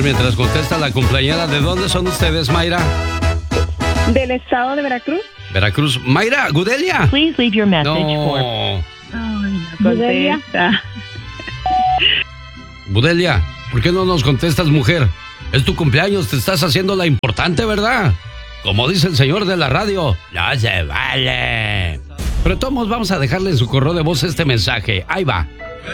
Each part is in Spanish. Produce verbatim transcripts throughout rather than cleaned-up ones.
mientras contesta la cumpleañera, ¿de dónde son ustedes, Mayra? Del estado de Veracruz. Veracruz. Mayra, Gudelia. Please leave your message No. for... Ay, no contesta. Gudelia, ¿por qué no nos contestas, mujer? Es tu cumpleaños, te estás haciendo la importante, ¿verdad? Como dice el señor de la radio, no se vale. Pero todos vamos a dejarle en su correo de voz este mensaje. Ahí va.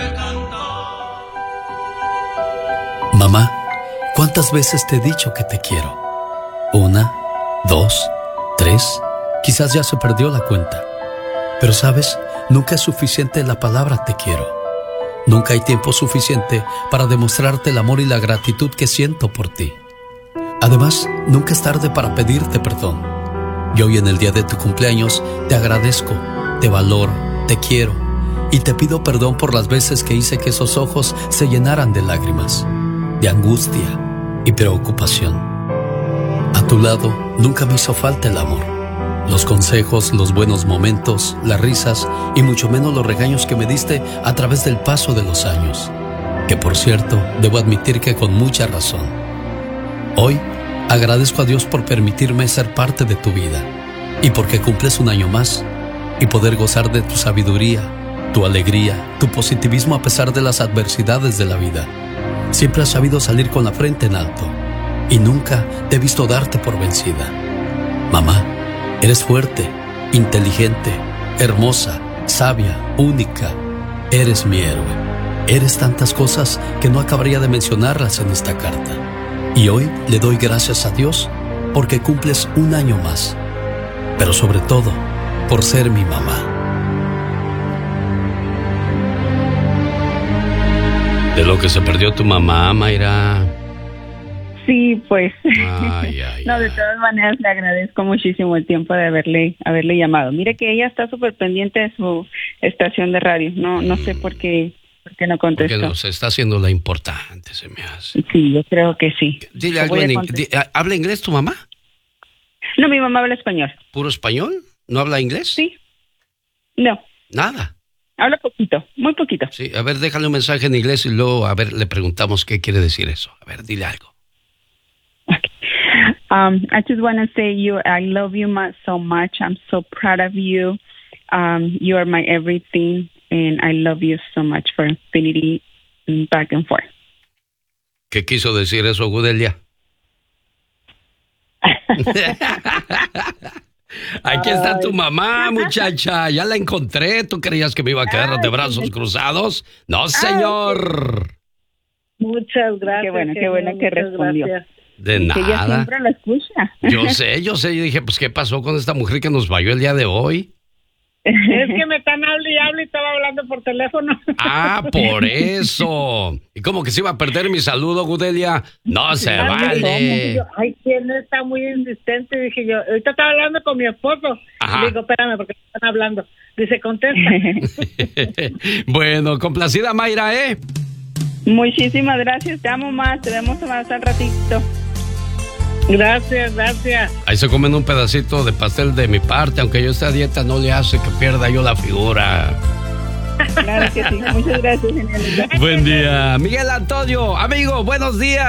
Mamá, ¿cuántas veces te he dicho que te quiero? Una, dos, tres, quizás ya se perdió la cuenta. Pero sabes, nunca es suficiente la palabra te quiero. Nunca hay tiempo suficiente para demostrarte el amor y la gratitud que siento por ti. Además, nunca es tarde para pedirte perdón. Y hoy en el día de tu cumpleaños te agradezco, te valoro, te quiero y te pido perdón por las veces que hice que esos ojos se llenaran de lágrimas, de angustia y preocupación. A tu lado nunca me hizo falta el amor, los consejos, los buenos momentos, las risas y mucho menos los regaños que me diste a través del paso de los años, que por cierto, debo admitir que con mucha razón. Hoy agradezco a Dios por permitirme ser parte de tu vida y porque cumples un año más y poder gozar de tu sabiduría, tu alegría, tu positivismo a pesar de las adversidades de la vida. Siempre has sabido salir con la frente en alto y nunca te he visto darte por vencida. Mamá, eres fuerte, inteligente, hermosa, sabia, única. Eres mi héroe. Eres tantas cosas que no acabaría de mencionarlas en esta carta. Y hoy le doy gracias a Dios porque cumples un año más. Pero sobre todo, por ser mi mamá. De lo que se perdió tu mamá, Mayra. Sí, pues. Ay, ay, no, de todas maneras le agradezco muchísimo el tiempo de haberle haberle llamado. Mire que ella está súper pendiente de su estación de radio. No no sé por qué, por qué no contestó. Porque nos está haciendo la importante, se me hace. Sí, yo creo que sí. Dile Lo algo voy a en contestar. inglés. ¿Habla inglés tu mamá? No, mi mamá habla español. ¿Puro español? ¿No habla inglés? Sí. No, Nada. habla poquito, muy poquito. Sí, a ver, déjale un mensaje en inglés y luego, a ver, le preguntamos qué quiere decir eso. A ver, dile algo. Um, I just want to say you, I love you much, so much. I'm so proud of you. Um, you are my everything, and I love you so much for infinity, and back and forth. ¿Qué quiso decir eso, Gudelia? Aquí está tu mamá, muchacha. Ya la encontré. ¿Tú creías que me iba a quedar de brazos cruzados? No, señor. Muchas gracias. Qué bueno, qué bueno que respondió. Gracias. De Que ella nada. siempre la escucha. Yo sé, yo sé. Yo dije, pues, ¿qué pasó con esta mujer que nos falló el día de hoy? Es que me están hablando y hablando y estaba hablando por teléfono. Ah, por eso. ¿Y cómo que se iba a perder mi saludo, Gudelia? No se Ay, vale. yo, Ay, ¿quién está muy insistente? Dije yo, ahorita estaba hablando con mi esposo. Ajá. Le digo, espérame, porque me están hablando. Dice, contesta. Bueno, complacida Mayra, ¿eh? Muchísimas gracias. Te amo más. Te vemos más al ratito. Gracias, gracias. Ahí se comen un pedacito de pastel de mi parte, aunque yo esté a dieta, no le hace que pierda yo la figura. Claro que sí. Muchas gracias, señorita. Buen día. Miguel Antonio, amigo, buenos días.